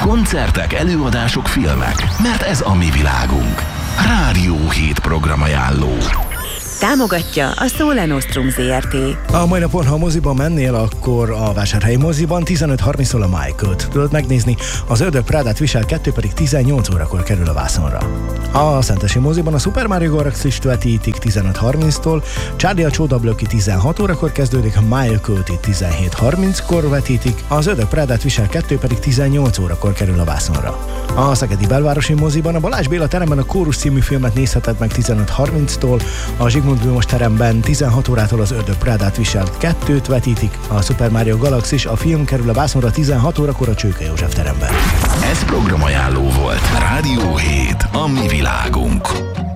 Koncertek, előadások, filmek, mert ez a mi világunk. Rádió 7 programajánló. Támogatja a Szóla Nostrum Zrt. A mai napon, ha a moziban mennél, akkor a Vásárhelyi moziban 15:30-tól a Michael-t tudod megnézni, az Ördög Prádát visel 2 pedig 18 órakor kerül a vászonra. A Szentesi moziban a Super Mario Galaxist vetítik 15:30-tól, Charlie a Csodablöki 16 órakor kezdődik, a Michael-t itt 17:30-kor vetítik, az Ördög Prádát visel 2 pedig 18 órakor kerül a vászonra. A Szegedi Belvárosi moziban a Balázs Béla teremben a Kórus című filmet nézheted meg 15:30-tól, a Zsigmond Vilmos teremben 16 órától az Ördög Prádát visel 2-t vetítik, a Super Mario Galaxis, a film kerül a vászonra 16 órakor a Csőke József teremben. Ez programajánló volt. Rádió 7, a mi világunk.